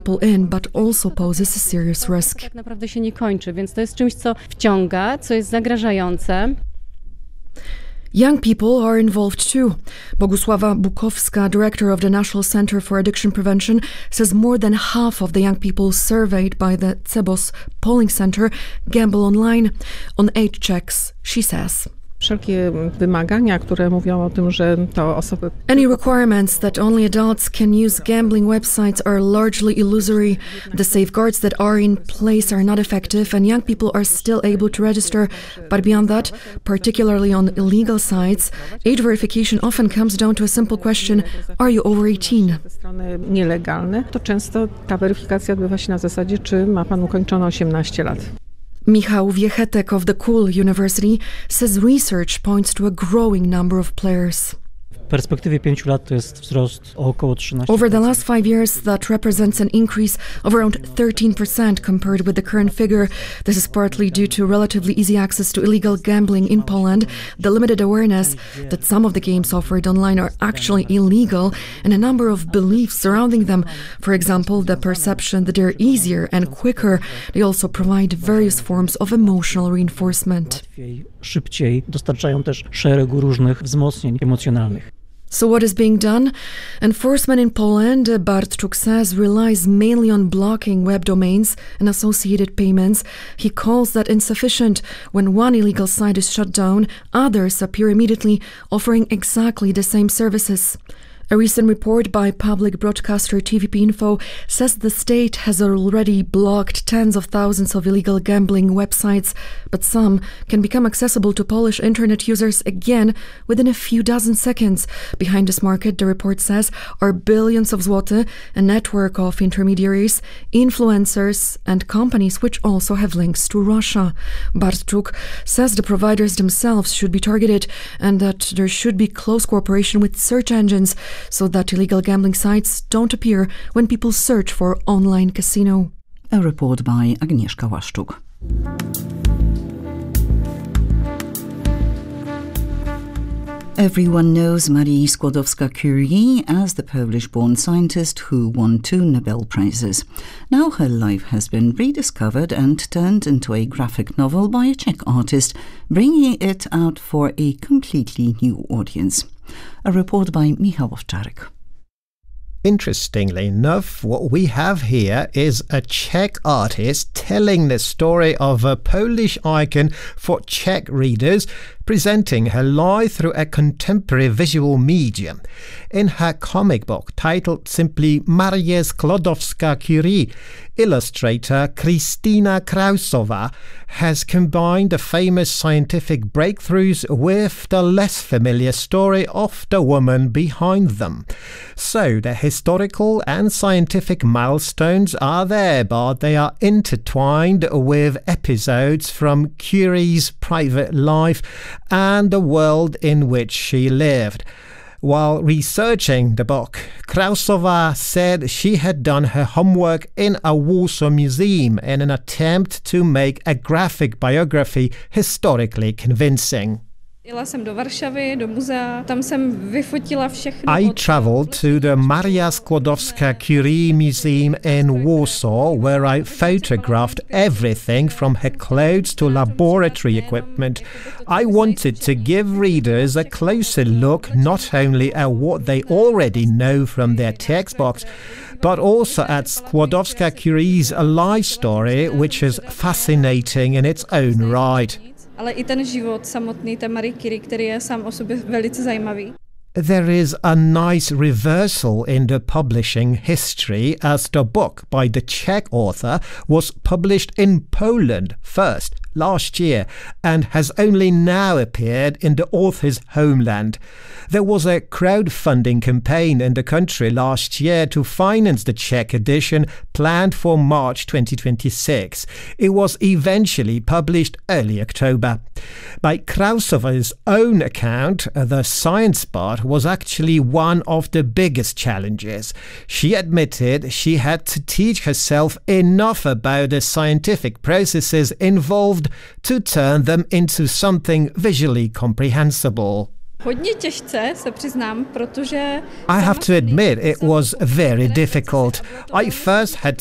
in, but also poses a serious risk. Tak naprawdę się nie kończy, więc to jest czymś, co wciąga, co jest zagrażające. Young people are involved too. Bogusława Bukowska, director of the National Center for Addiction Prevention, says more than half of the young people surveyed by the CEBOS polling center gamble online. On age checks, she says. Wszelkie wymagania, które mówią o tym, że to osoby... Any requirements that only adults can use gambling websites are largely illusory. The safeguards that are in place are not effective and young people are still able to register. But beyond that, particularly on illegal sites, age verification often comes down to a simple question: are you over 18? Ze strony nielegalne, to często ta weryfikacja odbywa się na zasadzie, czy ma pan ukończone 18 lat. Michał Wiechetek of the KUL University says research points to a growing number of players. W perspektywie 5 lat to jest wzrost o około 13%. Over the last 5 years, that represents an increase of around 13% compared with the current figure. This is partly due to relatively easy access to illegal gambling in Poland, the limited awareness that some of the games offered online are actually illegal, and a number of beliefs surrounding them. For example, the perception that they're easier and quicker. They also provide various forms of emotional reinforcement. Szybciej dostarczają też szeregu różnych wzmocnień emocjonalnych. So what is being done? Enforcement in Poland, Bartczuk says, relies mainly on blocking web domains and associated payments. He calls that insufficient. When one illegal site is shut down, others appear immediately, offering exactly the same services. A recent report by public broadcaster TVP Info says the state has already blocked tens of thousands of illegal gambling websites, but some can become accessible to Polish internet users again within a few dozen seconds. Behind this market, the report says, are billions of zloty, a network of intermediaries, influencers and companies which also have links to Russia. Bartczuk says the providers themselves should be targeted and that there should be close cooperation with search engines so that illegal gambling sites don't appear when people search for online casino. A report by Agnieszka Łaszczuk. Everyone knows Marii Skłodowska-Curie as the Polish-born scientist who won 2 Nobel Prizes. Now her life has been rediscovered and turned into a graphic novel by a Czech artist, bringing it out for a completely new audience. A report by Michał Owczarek. Interestingly enough, what we have here is a Czech artist telling the story of a Polish icon for Czech readers, presenting her life through a contemporary visual medium. In her comic book, titled simply Maria Skłodowska-Curie, illustrator Kristina Krausowa has combined the famous scientific breakthroughs with the less familiar story of the woman behind them. So the historical and scientific milestones are there, but they are intertwined with episodes from Curie's private life and the world in which she lived. While researching the book, Krausowa said she had done her homework in a Warsaw museum in an attempt to make a graphic biography historically convincing. I travelled to the Maria Skłodowska-Curie Museum in Warsaw, where I photographed everything from her clothes to laboratory equipment. I wanted to give readers a closer look not only at what they already know from their textbooks, but also at Skłodowska-Curie's life story, which is fascinating in its own right. Ale i ten život samotný té Marie Curie, který je sám o sobě velice zajímavý. There is a nice reversal in the publishing history, as the book by the Czech author was published in Poland first last year and has only now appeared in the author's homeland. There was a crowdfunding campaign in the country last year to finance the Czech edition planned for March 2026. It was eventually published early October. By Krausova's own account, the science part was actually one of the biggest challenges. She admitted she had to teach herself enough about the scientific processes involved to turn them into something visually comprehensible. Hodně těžce, se přiznám, protože I have to admit it was very difficult. I first had